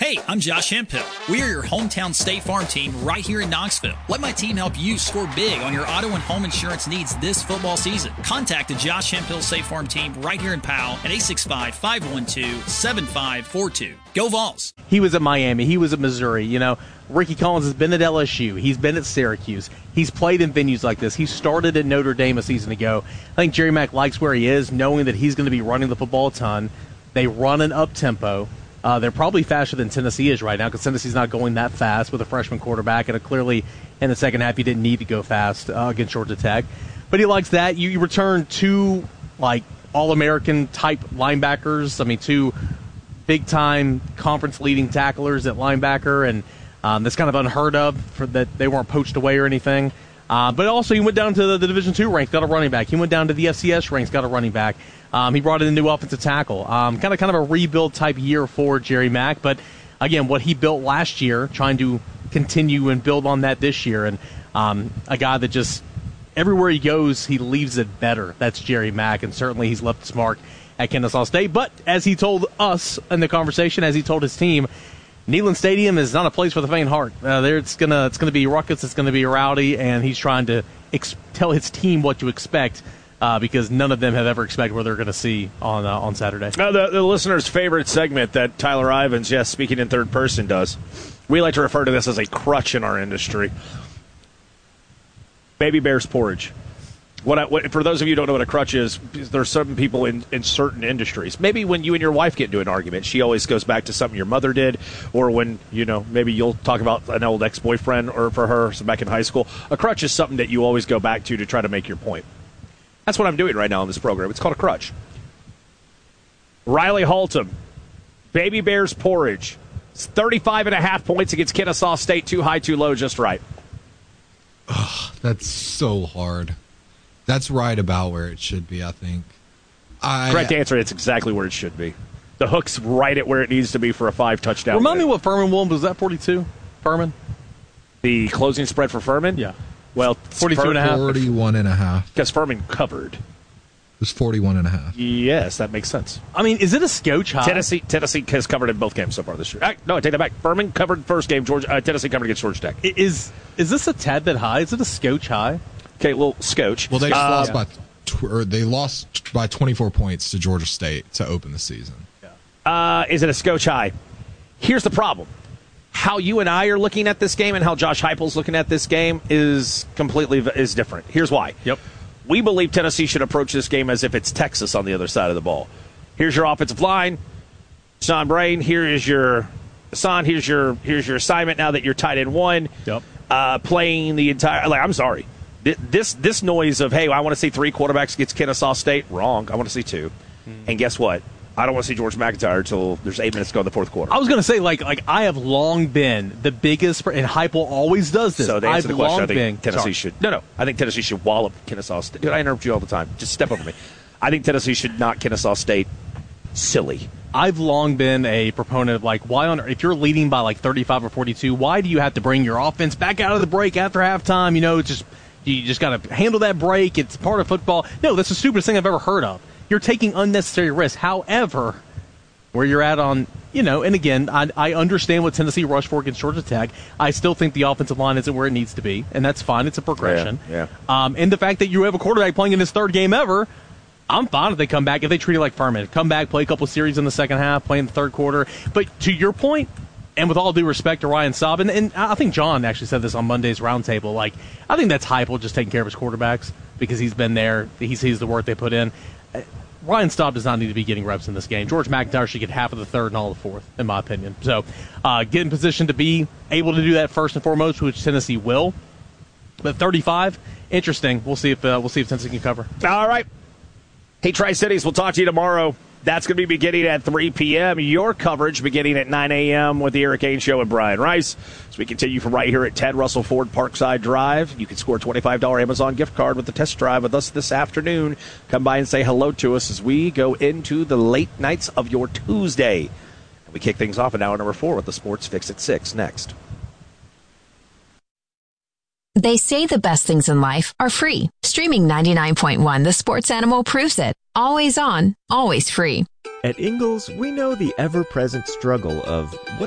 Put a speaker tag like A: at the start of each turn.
A: Hey, I'm Josh Hemphill. We are your hometown State Farm team right here in Knoxville. Let my team help you score big on your auto and home insurance needs this football season. Contact the Josh Hemphill State Farm team right here in Powell at 865-512-7542. Go Vols!
B: He was at Miami. He was at Missouri. You know, Ricky Collins has been at LSU. He's been at Syracuse. He's played in venues like this. He started at Notre Dame a season ago. I think Jerry Mack likes where he is, knowing that he's going to be running the football a ton. They run an up-tempo. They're probably faster than Tennessee is right now because Tennessee's not going that fast with a freshman quarterback, and clearly in the second half he didn't need to go fast against Georgia Tech. But he likes that. You return two, like, All-American type linebackers. I mean, two big-time conference-leading tacklers at linebacker, and that's kind of unheard of for that they weren't poached away or anything. But also he went down to the Division II ranks, got a running back. He went down to the FCS ranks, got a running back. He brought in a new offensive tackle. Kind of a rebuild type year for Jerry Mack. But again, what he built last year, trying to continue and build on that this year. And a guy that just everywhere he goes, he leaves it better. That's Jerry Mack, and certainly he's left his mark at Kennesaw State. But as he told us in the conversation, as he told his team, Neyland Stadium is not a place for the faint heart. It's gonna be ruckus. It's gonna be rowdy, and he's trying to tell his team what to expect because none of them have ever expected what they're going to see on Saturday.
C: The listener's favorite segment that Tyler Ivins, yes, speaking in third person, does. We like to refer to this as a crutch in our industry. Baby Bears porridge. What for those of you who don't know what a crutch is, there's some people in certain industries. Maybe when you and your wife get into an argument, she always goes back to something your mother did, or when, maybe you'll talk about an old ex-boyfriend or for her, so back in high school. A crutch is something that you always go back to try to make your point. That's what I'm doing right now in this program. It's called a crutch. Riley Haltom, Baby Bears porridge. It's 35.5 points against Kennesaw State. Too high, too low, just right.
D: Ugh, that's so hard. That's right about where it should be, I think.
C: Correct answer, it's exactly where it should be. The hook's right at where it needs to be for a 5-touchdown
B: Remind
C: win.
B: me what Furman won. Was that 42? Furman?
C: The closing spread for Furman?
B: Yeah.
C: Well,
D: 42.5. 41.5.
C: Because Furman covered.
D: It was 41.5.
C: Yes, that makes sense.
B: I mean, is it a scotch high?
C: Tennessee has covered in both games so far this year. No, I take that back. Furman covered first game. Tennessee covered against Georgia Tech.
B: Is this a tad bit high? Is it a scotch high?
C: Okay, little scotch.
D: Well, they lost by 24 points to Georgia State to open the season.
C: Is it a scotch high? Here's the problem. How you and I are looking at this game and how Josh Heupel's looking at this game is different. Here's why.
B: Yep.
C: We believe Tennessee should approach this game as if it's Texas on the other side of the ball. Here's your offensive line. Son Brain, here's your assignment now that you're tied in one.
B: Yep.
C: Playing the entire I'm sorry. This noise of, hey, I want to see 3 quarterbacks against Kennesaw State, wrong. I want to see 2. And guess what? I don't want to see George McIntyre until there's 8 minutes to go in the fourth quarter.
B: I was going to say, like I have long been the biggest, and Heupel always does this.
C: So to answer the question, I think Tennessee
B: should.
C: No. I think Tennessee should wallop Kennesaw State. Dude, I interrupt you all the time. Just step over me. I think Tennessee should knock Kennesaw State silly.
B: I've long been a proponent of, why on earth, if you're leading by 35 or 42, why do you have to bring your offense back out of the break after halftime? You just got to handle that break. It's part of football. No, that's the stupidest thing I've ever heard of. You're taking unnecessary risks. However, where you're at on, and again, I understand what Tennessee rushed for against Georgia Tech. I still think the offensive line isn't where it needs to be, and that's fine. It's a progression.
C: Yeah.
B: And the fact that you have a quarterback playing in his third game ever, I'm fine if they come back, if they treat it like Furman. Come back, play a couple series in the second half, play in the third quarter. But to your point, and with all due respect to Ryan Staub, and I think John actually said this on Monday's roundtable, I think that's Heupel just taking care of his quarterbacks because he's been there. He sees the work they put in. Ryan Staub does not need to be getting reps in this game. George McIntyre should get half of the third and all of the fourth, in my opinion. So get in position to be able to do that first and foremost, which Tennessee will. But 35, interesting. We'll see if Tennessee can cover.
C: All right. Hey, Tri-Cities, we'll talk to you tomorrow. That's going to be beginning at 3 p.m. Your coverage beginning at 9 a.m. with the Eric Ainge Show and Brian Rice. As we continue from right here at Ted Russell Ford Parkside Drive, you can score a $25 Amazon gift card with the test drive with us this afternoon. Come by and say hello to us as we go into the late nights of your Tuesday. And we kick things off in hour number 4 with the Sports Fix at 6 next.
E: They say the best things in life are free. Streaming 99.1 The Sports Animal proves it. Always on, always free.
F: At Ingalls, we know the ever-present struggle of what